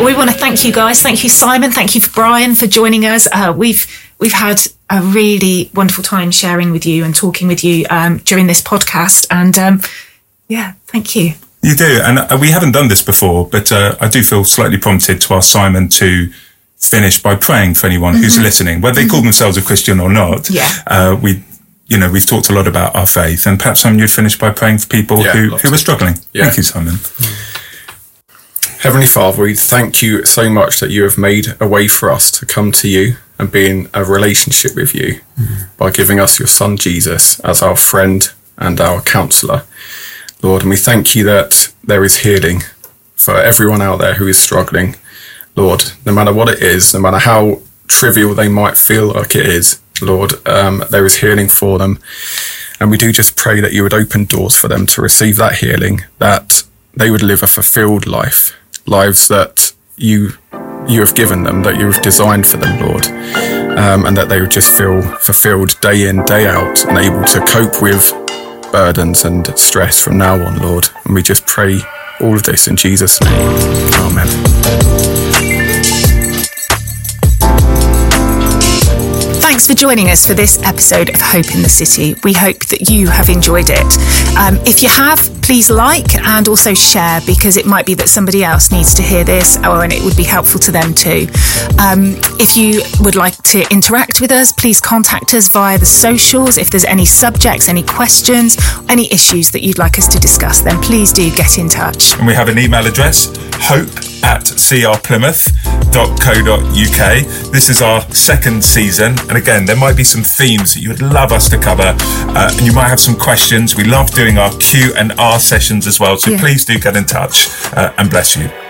We want to thank you guys. Thank you, Simon. Thank you, Brian, for joining us. We've had a really wonderful time sharing with you and talking with you during this podcast. And thank you. You do. And we haven't done this before, but I do feel slightly prompted to ask Simon to finish by praying for anyone who's listening, whether they call themselves a Christian or not. Yeah. We've talked a lot about our faith, and perhaps Simon, you'd finish by praying for people who are struggling. Yeah. Thank you, Simon. Heavenly Father, we thank you so much that you have made a way for us to come to you and be in a relationship with you by giving us your son Jesus as our friend and our counsellor, Lord. And we thank you that there is healing for everyone out there who is struggling, Lord, no matter what it is, no matter how trivial they might feel like it is, Lord, there is healing for them. And we do just pray that you would open doors for them to receive that healing, that they would live a fulfilled life, lives that you have given them, that you have designed for them, Lord, and that they would just feel fulfilled day in, day out, and able to cope with burdens and stress from now on, Lord. And we just pray all of this in Jesus' name. Amen. Thanks for joining us for this episode of Hope in the City. We hope that you have enjoyed it. If you have, please like and also share, because it might be that somebody else needs to hear this, and it would be helpful to them too. If you would like to interact with us, please contact us via the socials. If there's any subjects, any questions, any issues that you'd like us to discuss, then please do get in touch. And we have an email address, hope@crplymouth.co.uk. This is our second season, and again, there might be some themes that you would love us to cover, and you might have some questions. We love doing our Q&R sessions as well, so please do get in touch, and bless you.